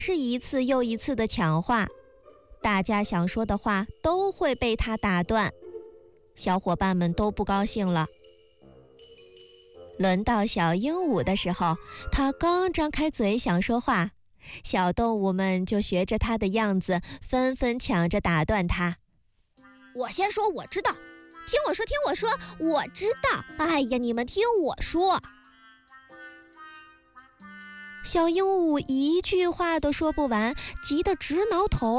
是一次又一次的抢话，大家想说的话都会被他打断，小伙伴们都不高兴了。轮到小鹦鹉的时候，它刚张开嘴想说话，小动物们就学着它的样子，纷纷抢着打断它。 我先说我知道，听我说，听我说，我知道。哎呀，你们听我说。 小鹦鹉一句话都说不完，急得直挠头。